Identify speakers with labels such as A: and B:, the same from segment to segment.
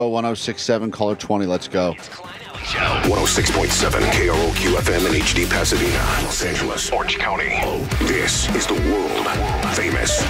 A: 1067, caller 20. Let's go.
B: 106.7 KROQ FM in HD Pasadena, Los Angeles, Orange County. This is the world famous.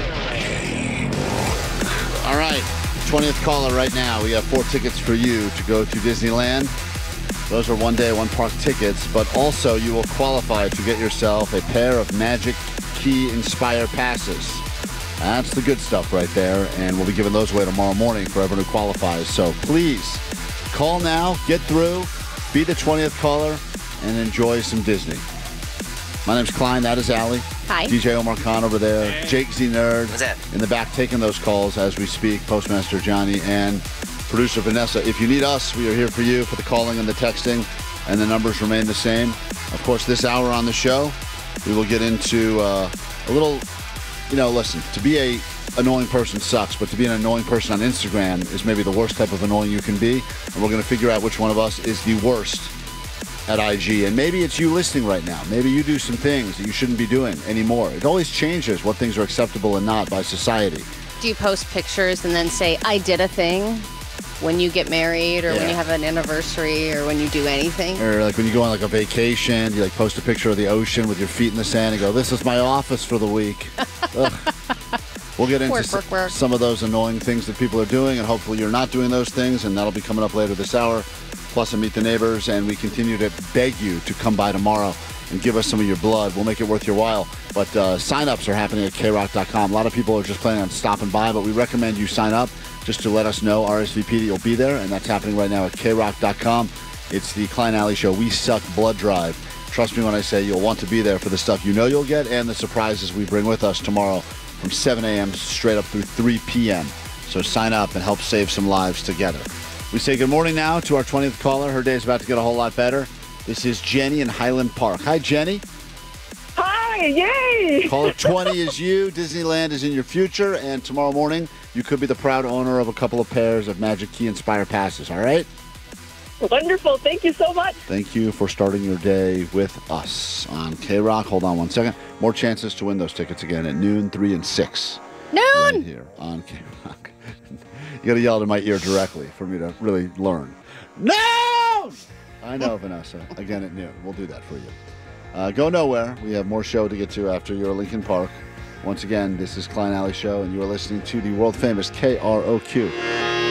A: All right, 20th caller right now. We have 4 tickets for you to go to Disneyland. Those are one-day, one-park tickets, but also you will qualify to get yourself a pair of Magic Key Inspire passes. That's the good stuff right there, and we'll be giving those away tomorrow morning for everyone who qualifies. So please, call now, get through, be the 20th caller, and enjoy some Disney. My name's Klein, that is Allie.
C: Hi.
A: DJ Omar Khan over there. Jake Z Nerd.
D: What's that?
A: In the back taking those calls as we speak. Postmaster Johnny and producer Vanessa. If you need us, we are here for you for the calling and the texting, and the numbers remain the same. Of course, this hour on the show, we will get into a little... listen, to be a annoying person sucks, but to be an annoying person on Instagram is maybe the worst type of annoying you can be. And we're going to figure out which one of us is the worst at IG. And maybe it's you listening right now. Maybe you do some things that you shouldn't be doing anymore. It always changes what things are acceptable and not by society.
C: Do you post pictures and then say, I did a thing when you get married or when you have an anniversary or when you do anything?
A: Or like when you go on like a vacation, you like post a picture of the ocean with your feet in the sand and go, this is my office for the week. We'll get into some of those annoying things that people are doing, and hopefully you're not doing those things, and that'll be coming up later this hour. Plus a Meet the Neighbors, and we continue to beg you to come by tomorrow and give us some of your blood. We'll make it worth your while. But sign-ups are happening at krock.com. A lot of people are just planning on stopping by, but we recommend you sign up just to let us know, RSVP, that you'll be there, and that's happening right now at krock.com. It's the Klein Alley Show. We Suck Blood Drive. Trust me when I say you'll want to be there for the stuff you know you'll get and the surprises we bring with us tomorrow from 7 a.m. straight up through 3 p.m. So sign up and help save some lives together. We say good morning now to our 20th caller. Her day's about to get a whole lot better. This is Jenny in Highland Park. Hi, Jenny.
E: Hi, yay!
A: Caller 20 is you. Disneyland is in your future, and tomorrow morning you could be the proud owner of a couple of pairs of Magic Key Inspire passes, all right?
E: Wonderful. Thank you so much.
A: Thank you for starting your day with us on K-Rock. Hold on one second. More chances to win those tickets again at noon, 3, and 6.
C: Noon!
A: Right here on K-Rock. You got to yell in my ear directly for me to really learn. Noon! I know, Vanessa. Again at noon. We'll do that for you. Go nowhere. We have more show to get to after your Lincoln Park. Once again, this is Klein Alley Show, and you are listening to the world-famous KROQ.